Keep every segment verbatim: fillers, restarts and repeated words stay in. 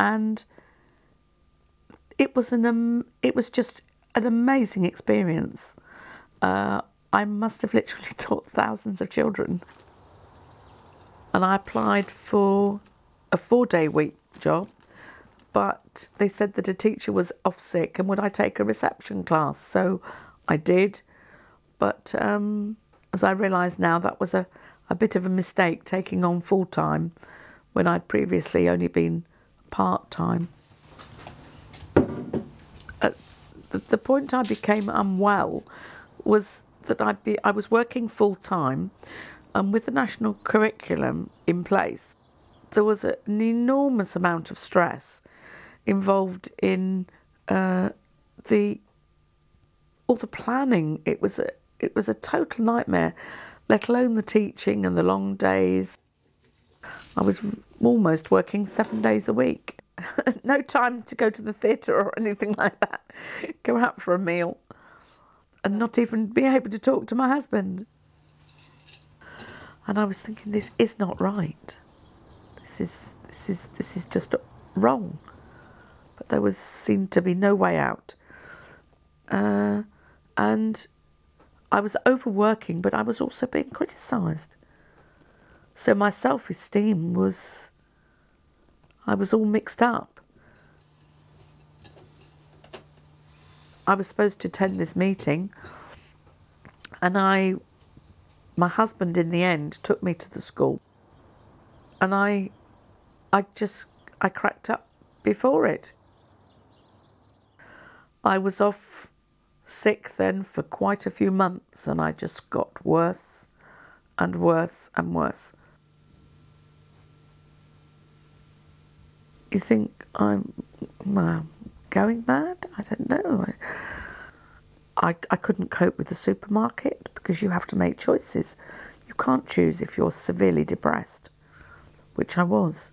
and it was an um, it was just an amazing experience. Uh, I must have literally taught thousands of children, and I applied for a four-day week job, but they said that a teacher was off sick and would I take a reception class, so I did. But um, as I realise now, that was a, a bit of a mistake, taking on full-time when I'd previously only been part-time. At the, the point I became unwell was that I'd be, I was working full-time, and with the national curriculum in place, there was a, an enormous amount of stress involved in uh, the all the planning. It was a, it was a total nightmare, let alone the teaching and the long days. I was almost working seven days a week. No time to go to the theatre or anything like that. Go out for a meal and not even be able to talk to my husband. And I was thinking, this is not right. This is this is this is just wrong. But there was seemed to be no way out. Uh, and I was overworking, but I was also being criticised. So my self-esteem was, I was all mixed up. I was supposed to attend this meeting, and I, my husband in the end took me to the school, and I, I just, I cracked up before it. I was off sick then for quite a few months, and I just got worse and worse and worse. You think I'm uh, going mad? I don't know. I, I couldn't cope with the supermarket because you have to make choices. You can't choose if you're severely depressed, which I was.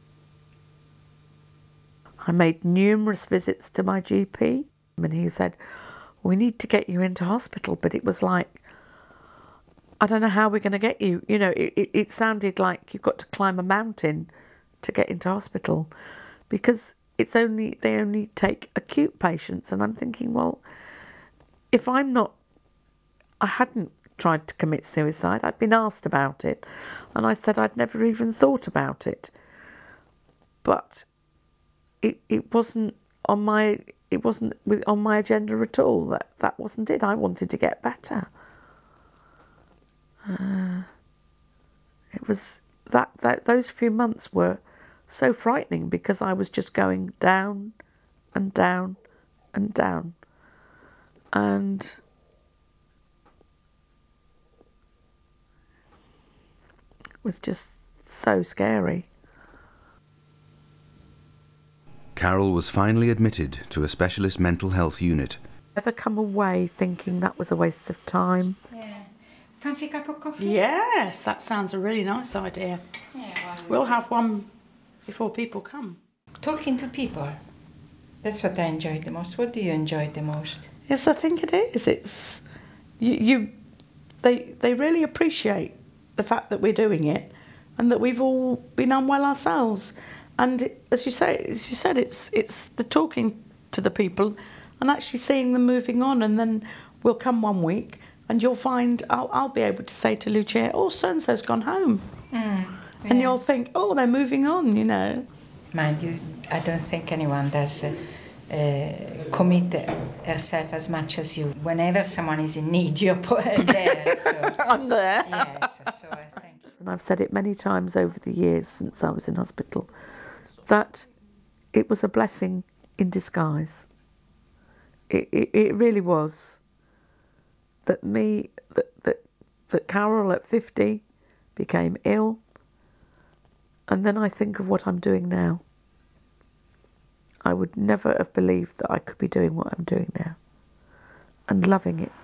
I made numerous visits to my G P, and he said, we need to get you into hospital, but it was like, I don't know how we're going to get you. You know, it, it, it sounded like you've got to climb a mountain to get into hospital, because it's only, they only take acute patients. And I'm thinking, well, if I'm not, I hadn't tried to commit suicide, I'd been asked about it, and I said I'd never even thought about it. But it, it wasn't on my, it wasn't with, on my agenda at all. That, that wasn't it. I wanted to get better. Uh, it was that, that those few months were so frightening because I was just going down and down and down, and it was just so scary. Carol was finally admitted to a specialist mental health unit. Ever come away thinking that was a waste of time? Yeah. Fancy a cup of coffee? Yes, that sounds a really nice idea. Yeah, well, We'll have one before people come. talking to people. That's what I enjoy the most. What do you enjoy the most? Yes, I think it is. It's you. you they they really appreciate the fact that we're doing it, and that we've all been unwell ourselves. And it, as you say, as you said, it's it's the talking to the people, and actually seeing them moving on. And then we'll come one week, and you'll find I'll I'll be able to say to Lucia, "Oh, so and so's gone home," Mm, yeah. and you'll think, "Oh, they're moving on," you know. Mind you, I don't think anyone does uh, uh, commit herself as much as you. Whenever someone is in need, you're there. So. I'm there. Yes, so I think. And I've said it many times over the years since I was in hospital, that it was a blessing in disguise. It, it, it really was. That me, that, that, that Carol at fifty became ill, and then I think of what I'm doing now. I would never have believed that I could be doing what I'm doing now, and loving it.